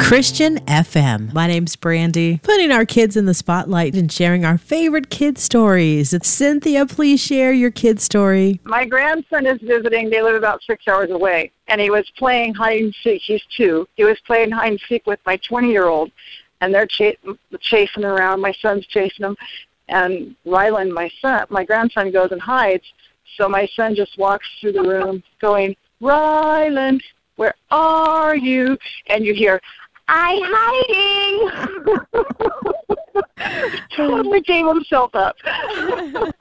Christian FM. My name's Brandy. Putting our kids in the spotlight and sharing our favorite kid stories. Cynthia, please share your kid story. My grandson is visiting. They live about 6 hours away. And he was playing hide and seek. He's 2. He was playing hide and seek with my 20-year-old. And they're chasing around. My son's chasing them. And Ryland, my grandson, goes and hides. So my son just walks through the room going, "Ryland, where are you?" And you hear, "I'm hiding." Totally gave himself up.